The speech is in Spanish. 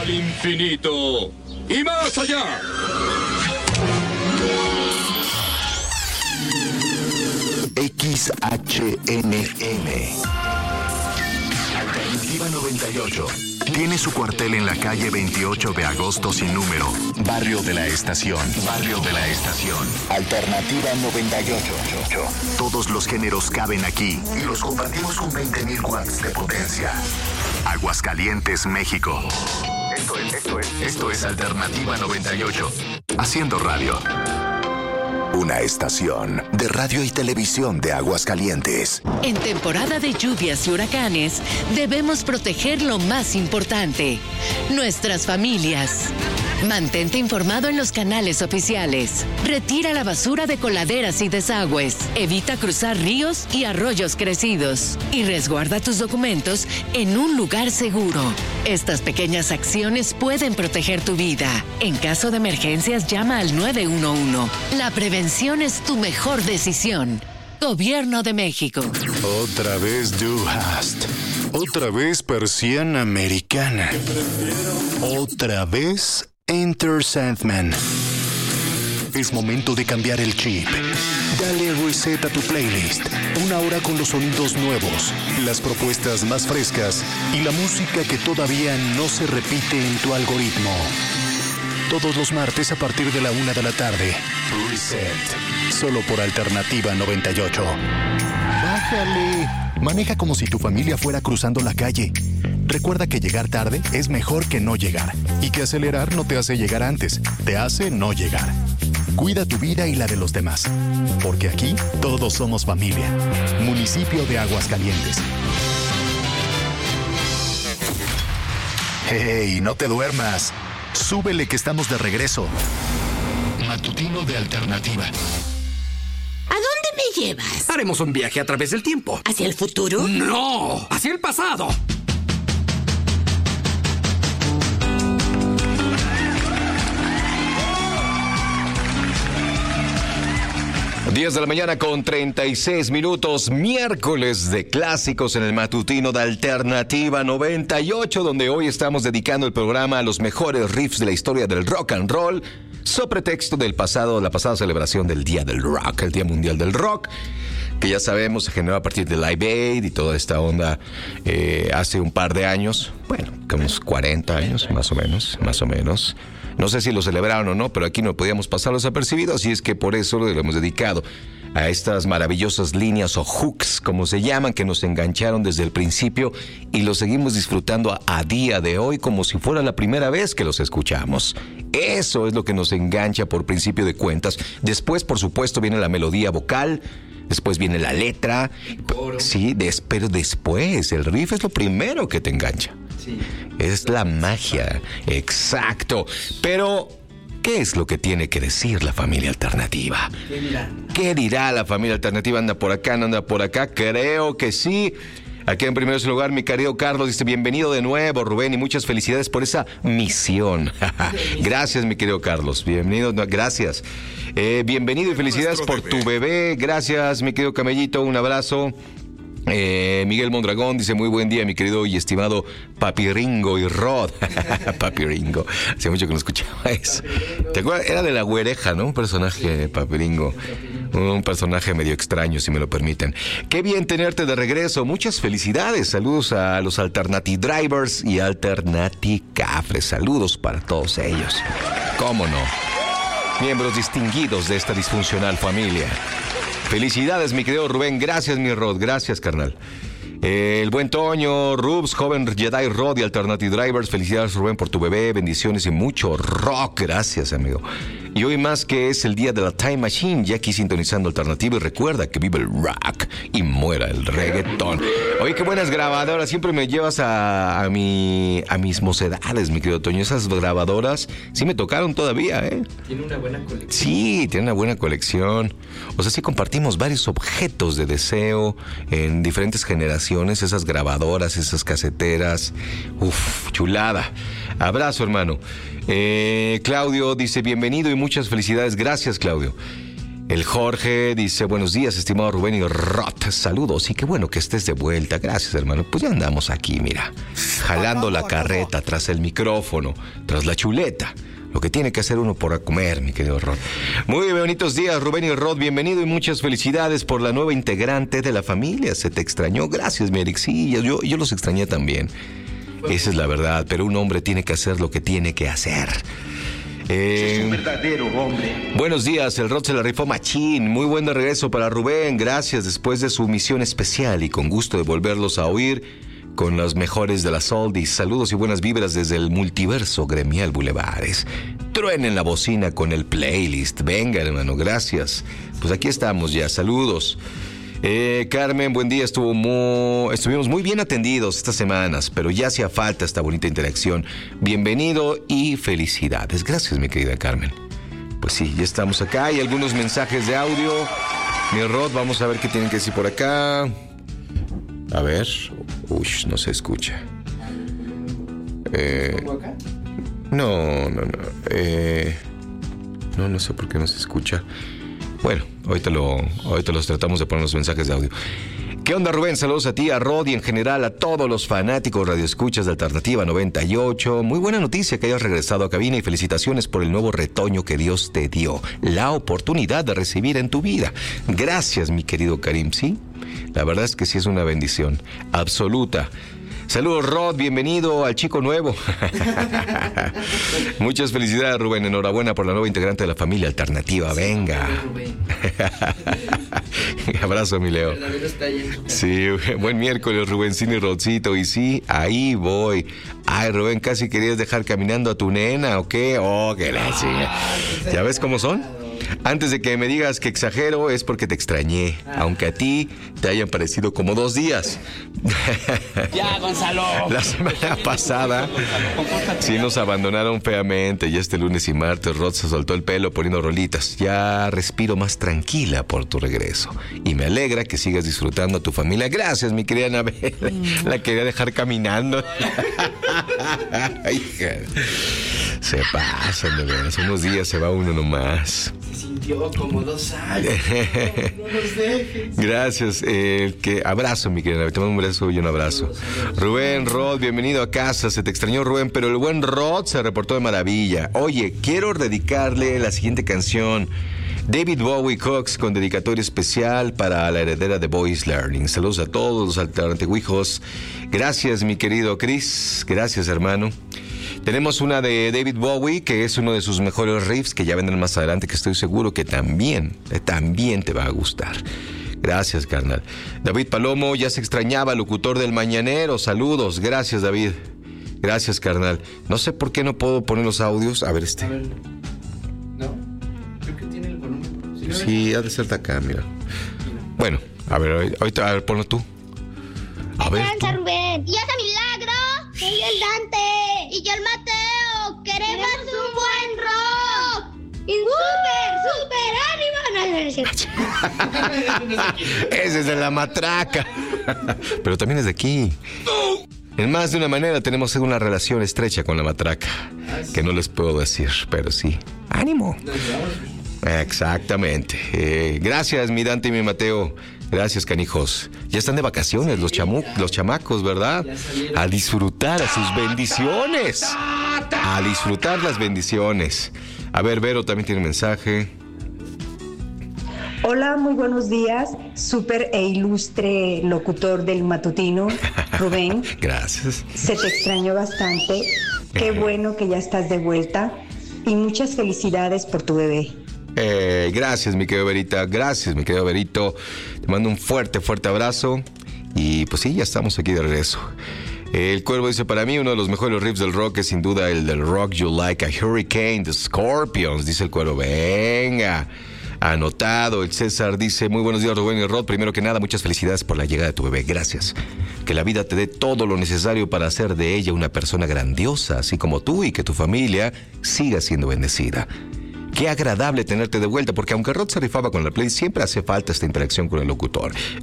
al infinito y más allá. XHNM Alternativa 98 tiene su cuartel en la calle 28 de agosto sin número, Barrio de la Estación. Barrio de la Estación. Alternativa 98. Todos los géneros caben aquí y los compartimos con 20,000 watts de potencia. Aguascalientes, México. Esto es Alternativa 98. Haciendo radio. Una estación de radio y televisión de Aguascalientes. En temporada de lluvias y huracanes, debemos proteger lo más importante: nuestras familias. Mantente informado en los canales oficiales. Retira la basura de coladeras y desagües. Evita cruzar ríos y arroyos crecidos. Y resguarda tus documentos en un lugar seguro. Estas pequeñas acciones pueden proteger tu vida. En caso de emergencias, llama al 911. La prevención es tu mejor decisión. Gobierno de México. Otra vez Du Hast. Otra vez persiana americana. Otra vez Enter Sandman. Es momento de cambiar el chip. Dale reset a tu playlist. Una hora con los sonidos nuevos, las propuestas más frescas y la música que todavía no se repite en tu algoritmo. Todos los martes a partir de la 1 de la tarde. Reset. Solo por Alternativa 98. Bájale. Maneja como si tu familia fuera cruzando la calle. Recuerda que llegar tarde es mejor que no llegar. Y que acelerar no te hace llegar antes, te hace no llegar. Cuida tu vida y la de los demás. Porque aquí todos somos familia. Municipio de Aguascalientes. ¡Hey! No te duermas. Súbele que estamos de regreso. Matutino de Alternativa. ¿A dónde me llevas? Haremos un viaje a través del tiempo. ¿Hacia el futuro? ¡No! ¡Hacia el pasado! 10 de la mañana con 36 minutos, miércoles de clásicos en el matutino de Alternativa 98, donde hoy estamos dedicando el programa a los mejores riffs de la historia del rock and roll, sobre pretexto la pasada celebración del Día del Rock, el Día Mundial del Rock, que ya sabemos se generó a partir de Live Aid y toda esta onda hace un par de años, bueno, como unos 40 años, más o menos. No sé si lo celebraron o no, pero aquí no podíamos pasar desapercibidos, y es que por eso lo hemos dedicado a estas maravillosas líneas o hooks, como se llaman, que nos engancharon desde el principio y los seguimos disfrutando a día de hoy como si fuera la primera vez que los escuchamos. Eso es lo que nos engancha por principio de cuentas. Después, por supuesto, viene la melodía vocal. Después viene la letra. Sí, pero después el riff es lo primero que te engancha. Sí. Es la magia. Exacto. Pero, ¿qué es lo que tiene que decir la familia alternativa? ¿Qué dirá la familia alternativa? ¿Anda por acá? ¿No anda por acá? Creo que sí. Aquí en primer lugar, mi querido Carlos dice: bienvenido de nuevo, Rubén, y muchas felicidades por esa misión. Gracias, mi querido Carlos. Bienvenido, gracias. Bienvenido y felicidades por tu bebé. Gracias, mi querido Camellito, un abrazo. Miguel Mondragón dice: muy buen día, mi querido y estimado Papi Ringo y Rod. Papi Ringo, hace mucho que no escuchaba eso. ¿Te acuerdas? Era de La Güereja, ¿no? Un personaje, Papi Ringo. Un personaje medio extraño, si me lo permiten. Qué bien tenerte de regreso. Muchas felicidades. Saludos a los Alternative Drivers y Alternative Cafres. Saludos para todos ellos. ¿Cómo no? Miembros distinguidos de esta disfuncional familia. Felicidades, mi querido Rubén. Gracias, mi Rod. Gracias, carnal. El buen Toño, Rubs, joven Jedi Rod y Alternative Drivers. Felicidades, Rubén, por tu bebé. Bendiciones y mucho rock. Gracias, amigo. Y hoy más que es el día de la Time Machine, ya aquí sintonizando Alternativa, y recuerda que vive el rock y muera el reggaetón. Oye, qué buenas grabadoras. Siempre me llevas a mis mocedades, mi querido Toño. Esas grabadoras sí me tocaron todavía, ¿eh? Tiene una buena colección. Sí, tiene una buena colección. O sea, sí compartimos varios objetos de deseo en diferentes generaciones. Esas grabadoras, esas caseteras. Uf, chulada. Abrazo, hermano. Claudio dice: bienvenido y muchas felicidades. Gracias, Claudio. El Jorge dice, buenos días, estimado Rubén y Rod. Saludos y qué bueno que estés de vuelta. Gracias, hermano. Pues ya andamos aquí, mira, jalando la carreta tras el micrófono, tras la chuleta. Lo que tiene que hacer uno por comer, mi querido Rod. Muy bonitos días, Rubén y Rod. Bienvenido y muchas felicidades por la nueva integrante de la familia. Se te extrañó. Gracias, mi Eric. Sí, yo los extrañé también. Esa es la verdad. Pero un hombre tiene que hacer lo que tiene que hacer. Es un verdadero hombre. Buenos días, el Rod se la rifó machín. Muy buen de regreso para Rubén. Gracias después de su misión especial y con gusto de volverlos a oír con los mejores de las oldies. Saludos y buenas vibras desde el multiverso gremial Bulevares. Truenen la bocina con el playlist. Venga, hermano, gracias. Pues aquí estamos ya. Saludos. Carmen, buen día. Estuvimos muy bien atendidos estas semanas, pero ya hacía falta esta bonita interacción. Bienvenido y felicidades. Gracias, mi querida Carmen. Pues sí, ya estamos acá. Hay algunos mensajes de audio. Mi Rod, vamos a ver qué tienen que decir por acá. A ver. Uy, no se escucha. No. No sé por qué no se escucha. Bueno, ahorita los tratamos de poner los mensajes de audio. ¿Qué onda, Rubén? Saludos a ti, a Rod y en general a todos los fanáticos radioescuchas de Alternativa 98. Muy buena noticia que hayas regresado a cabina y felicitaciones por el nuevo retoño que Dios te dio, la oportunidad de recibir en tu vida. Gracias, mi querido Karim, ¿sí? La verdad es que sí es una bendición absoluta. Saludos, Rod, bienvenido al chico nuevo. Muchas felicidades, Rubén. Enhorabuena por la nueva integrante de la familia Alternativa. Venga. Abrazo, mi Leo. Sí, buen miércoles, Rubencino y Rodcito. Y sí, ahí voy. Ay, Rubén, casi querías dejar caminando a tu nena, ¿o qué? Oh, que la chinga. ¿Ya ves cómo son? Antes de que me digas que exagero, es porque te extrañé, aunque a ti te hayan parecido como 2 días. Ya, Gonzalo. La semana pasada sí nos abandonaron feamente. Y este lunes y martes Rod se soltó el pelo poniendo rolitas. Ya respiro más tranquila por tu regreso. Y me alegra que sigas disfrutando a tu familia. Gracias, mi querida Anabel. La quería dejar caminando. Hija. Se pasan, de veras. Unos días se va uno nomás. Se sintió como 2 años. No nos dejes. Gracias. Abrazo, mi querida. Te mando un beso y un abrazo. Rubén, Rod, bienvenido a casa. Se te extrañó, Rubén, pero el buen Rod se reportó de maravilla. Oye, quiero dedicarle la siguiente canción. David Bowie Cox con dedicatoria especial para la heredera de Voice Learning. Saludos a todos los alternatihuijos. Gracias, mi querido Chris. Gracias, hermano. Tenemos una de David Bowie, que es uno de sus mejores riffs, que ya vendrán más adelante, que estoy seguro que también te va a gustar. Gracias, carnal. David Palomo, ya se extrañaba, locutor del Mañanero. Saludos. Gracias, David. Gracias, carnal. No sé por qué no puedo poner los audios. A ver, A ver, ¿no? Creo que tiene el volumen. Sí, ha de ser de acá, mira. Bueno, a ver, ahorita, a ver, ponlo tú. A ver. Esperanza, Rubén. Y ese milagro. Soy el Dante. Y yo el Mateo. Queremos un buen rock. Y súper ánimo. No, Ese es de la matraca. Pero también es de aquí. En más de una manera tenemos una relación estrecha con la matraca. Que no les puedo decir, pero sí. ¡Ánimo! Exactamente. Gracias, mi Dante y mi Mateo. Gracias, canijos. Ya están de vacaciones los chamacos, ¿verdad? A disfrutar a sus bendiciones. A disfrutar las bendiciones. A ver, Vero también tiene mensaje. Hola, muy buenos días. Súper e ilustre locutor del matutino, Rubén. Gracias. Se te extrañó bastante. Qué bueno que ya estás de vuelta. Y muchas felicidades por tu bebé. Gracias, mi querido Verita. Gracias, mi querido Verito. Te mando un fuerte, fuerte abrazo. Y pues sí, ya estamos aquí de regreso. El Cuervo dice, para mí uno de los mejores riffs del rock es sin duda el del Rock You Like a Hurricane, The Scorpions, dice el Cuervo. Venga, anotado. El César dice, muy buenos días, Rubén y Rod. Primero que nada, muchas felicidades por la llegada de tu bebé. Gracias. Que la vida te dé todo lo necesario para hacer de ella una persona grandiosa, así como tú, y que tu familia siga siendo bendecida. Qué agradable tenerte de vuelta, porque aunque Rod se rifaba con la Play, siempre hace falta esta interacción con el locutor.